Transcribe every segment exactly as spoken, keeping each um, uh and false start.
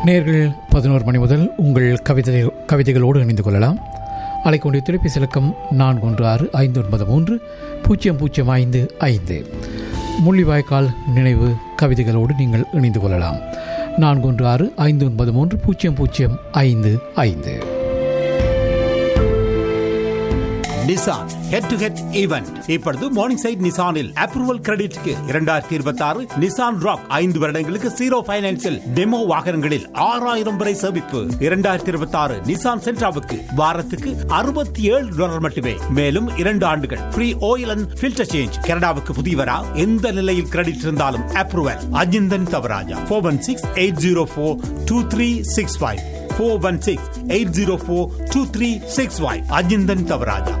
நேர்கள் பதினோரு மணி முதல் உங்கள் கவிதை கவிதைகளோடு இணைந்து கொள்ளலாம். அழைக்கக்கூடிய தொலைபேசி இலக்கம் நான்கு ஒன்று ஆறு ஐந்து ஒன்பது மூன்று பூஜ்ஜியம் பூஜ்ஜியம் ஐந்து ஐந்து. முள்ளிவாய்க்கால் நினைவு கவிதைகளோடு நீங்கள் இணைந்து கொள்ளலாம். நான்கு ஒன்று ஆறு ஐந்து ஒன்பது மூன்று பூஜ்ஜியம் பூஜ்ஜியம் ஐந்து ஐந்து. Nissan head to head event இப்பொழுது மார்னிங் சைட் நிசானில் அப்ரூவல் கிரெடிட்க்கு இரண்டாயிரத்தி இருபத்தி ஆறு நிசான் ராக் ஐந்து வருடங்களுக்கு ஜீரோ பைனான்சில் டெமோ வாகனங்களில் ஆறாயிரம் வரை சேமிப்பு. இரண்டாயிரத்தி இருபத்தி ஆறு நிசான் சென்ட்ராவுக்கு வாரத்துக்கு அறுபத்தி ஏழு டாலர் மட்டுமே. மேலும் இரண்டு ஆண்டுகள் free oil and filter change. கனடாவுக்கு புதியவரா எந்த நிலையில் கிரெடிட் இருந்தாலும் approval. Ajinthan Thavaraja four one six eight zero four two three six five four one six eight zero four two three six five. Ajinthan Thavaraja.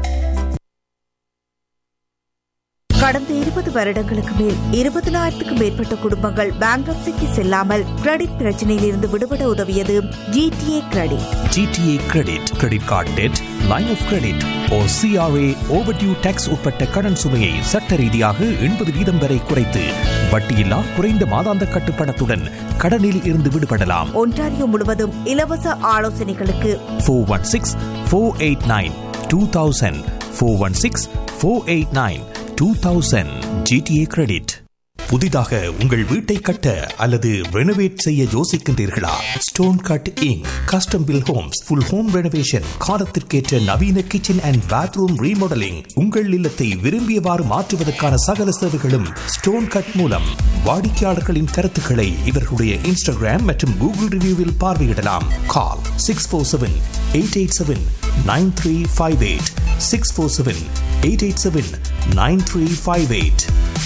கடந்த இருபது வருடங்களுக்கு மேல் இருபதினாயிரத்துக்கும் மேற்பட்ட குடும்பங்கள் பேங்க்ரப்சிக்கு செல்லாமல் கிரெடிட் பிரச்சனையில் இருந்து விடுபட உதவியது GTA credit. GTA credit credit card dead, line of credit O CRA overdue tax உட்பட்ட கடன் சுமையை சட்ட ரீதியாக எண்பது வீதம் வரை குறைத்து வட்டியில்லா குறைந்த மாதாந்த கட்டுப்பணத்துடன் கடனில் இருந்து விடுபடலாம். ஒன்டாரியோ முழுவதும் இலவச ஆலோசனைகளுக்கு four one six four eight nine two thousand four one six four eight nine two thousand. GTA credit. புதிதாக உங்கள் வீட்டை கட்ட அல்லது ரெனோவேட் செய்ய யோசிக்கின்றீர்களா? Stone cut ink custom bill Holmes full home renovation, காலத்திற்கேற்ற நவீன கிச்சன் அண்ட் பாத்ரூம் ரீமாடலிங், உங்கள் இல்லத்தை விரும்பியவாறு மாற்றுவதற்கான சகல சேவைகளும் ஸ்டோன் கட் மூலம். வாடிக்கையாளர்களின் கருத்துக்களை இவர்களுடைய இன்ஸ்டாகிராம் மற்றும் கூகுள் ரிவ்யூவில் பார்வையிடலாம். கால் six four seven eight eight seven nine three five eight six four seven eight eight seven nine three five eight.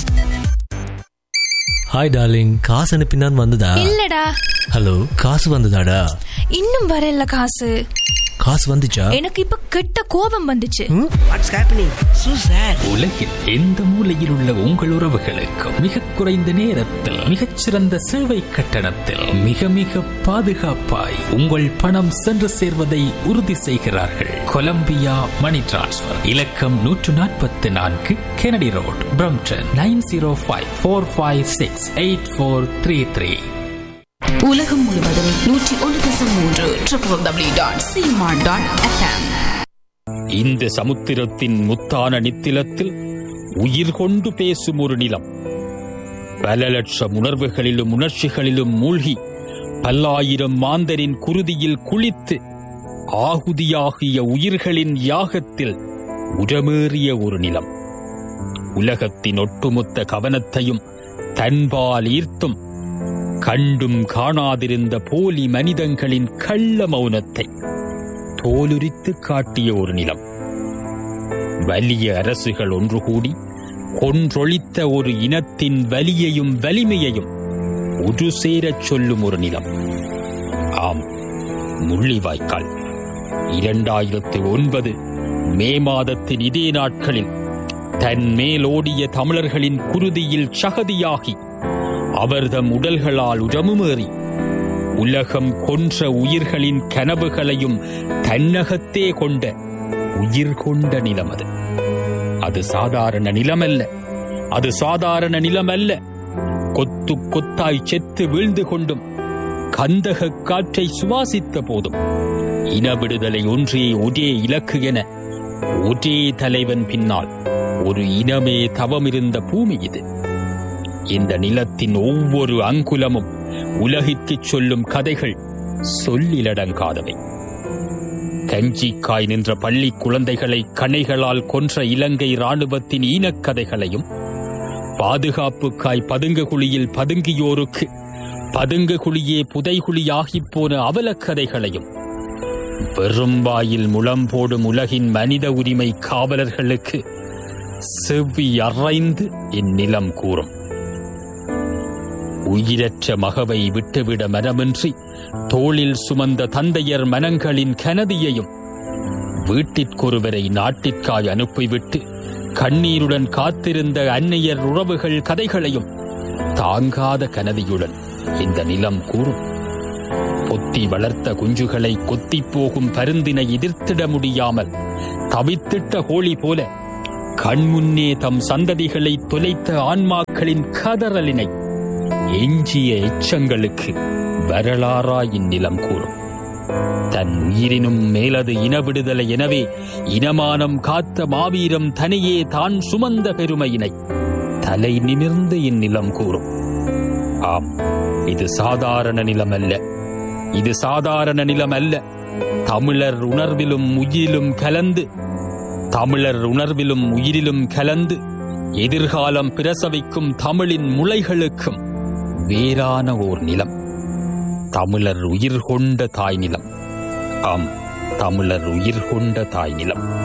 Hi darling, காசு அனுப்பினான் வந்ததா? இல்லடா. ஹலோ, காசு வந்ததாடா? இன்னும் வரல. காசு காசு வந்துச்சா? எனக்கு இப்ப கெட்ட கோபம் வந்துச்சு. What's happening சூசர்? உலகில் எந்த மூலையில் உள்ள உங்கள் உறவுகளுக்கு மிக குறைந்த நேரத்தில் மிகச்சிறந்த சேவை கட்டணத்தில் மிக மிக பாதுகாப்பாய் உங்கள் பணம் சென்று சேர்வதை உறுதி செய்கிறார்கள். கொலம்பியா மணி டிரான்ஸ்ஃபர். இலக்கம் நூற்று நாற்பத்தி நான்கு Kennedy road, Brampton nine zero five four five six eight four three three. உலகம் முழுவதும் நூற்றி ஒன்று தசம் மூன்று triple W dot சிமார்ட் dot FM. இந்த சமுத்திரத்தின் முத்தான நித்திலத்தில் உயிர் கொண்டு பேசும் ஒரு நிலம். பல லட்சம் உணர்வுகளிலும் உணர்ச்சிகளிலும் மூழ்கி பல்லாயிரம் மாந்தரின் குருதியில் குளித்து ஆகுதியாகிய உயிர்களின் யாகத்தில் உடமேறிய ஒரு நிலம். உலகத்தின் ஒட்டுமொத்த கவனத்தையும் தன்பால் ஈர்த்தும் கண்டும் காணாதிருந்த போலி மனிதங்களின் கள்ள மௌனத்தை தோலுரித்து காட்டிய ஒரு நிலம். வலிய அரசுகள் ஒன்று கூடி கொன்றொழித்த ஒரு இனத்தின் வலியையும் வலிமையையும் ஒரு சேரச் சொல்லும் ஒரு நிலம். ஆம், முள்ளிவாய்க்கால். இரண்டாயிரத்தி ஒன்பது மே மாதத்தின் இதே நாட்களில் தன் மேலோடிய தமிழர்களின் குருதியில் சகதியாகி அவர்தம் உடல்களால் உடமுமேறி உலகம் கொன்ற உயிர்களின் கனவுகளையும் தன்னகத்தே கொண்ட உயிர் கொண்ட நிலம் அது. அது சாதாரண நிலமல்ல, அது சாதாரண நிலமல்ல. கொத்து கொத்தாய் செத்து வீழ்ந்து கொண்டும் கந்தக காற்றை சுவாசித்த போதும் இன விடுதலை ஒன்றே ஒரே இலக்கு என ஒரே தலைவன் பின்னால் ஒரு இனமே தவமிருந்த பூமி இது. இந்த நிலத்தின் ஒவ்வொரு அங்குலமும் உலகிற்கு சொல்லும் கதைகள் சொல்லிலடங்காதவை. கஞ்சிக்காய் நின்ற பள்ளி குழந்தைகளை கணைகளால் கொன்ற இலங்கை இராணுவத்தின் ஈனக்கதைகளையும், பாதுகாப்புக்காய் பதுங்கு குழியில் பதுங்கியோருக்கு பதுங்கு குழியே புதைகுழியாகிப் போன அவலக்கதைகளையும், வெறும்பாயில் முளம் போடும் உலகின் மனித உரிமை காவலர்களுக்கு செவ்வி அறைந்து இந்நிலம் கூறும். உயிரற்ற மகவை விட்டுவிட மனமின்றி தோளில் சுமந்த தந்தையர் மனங்களின் கனதியையும், வீட்டிற்கொருவரை நாட்டிற்காய் அனுப்பிவிட்டு கண்ணீருடன் காத்திருந்த அன்னையர் உறவுகள் கதைகளையும் தாங்காத கனதியுடன் இந்த நிலம் கூறும். பொத்தி வளர்த்த குஞ்சுகளை கொத்திப் போகும் பருந்தினை எதிர்த்திட முடியாமல் தவித்திட்ட கோழி போல கண்முன்னே தம் சந்ததிகளை தொலைத்த ஆன்மாக்களின் கதறலினை எஞ்சிய எச்சங்களுக்கு வரலாறாய் இந்நிலம் கூறும். தன் உயிரினும் மேலது இன விடுதலை. எனவே இனமானம் காத்த மாவீரம் தனியே தான் சுமந்த பெருமையினை தலை நிமிர்ந்து இந்நிலம் கூறும். ஆம், இது சாதாரண நிலம் அல்ல, இது சாதாரண நிலம் அல்ல. தமிழர் உணர்விலும் உயிரிலும் கலந்து தமிழர் உணர்விலும் உயிரிலும் கலந்து எதிர்காலம் பிரசவிக்கும் தமிழின் முளைகளுக்கும் வேறான ஓர் நிலம். தமிழர் உயிர் கொண்ட தாய் நிலம். ஆம், தமிழர் உயிர் கொண்ட தாய் நிலம்.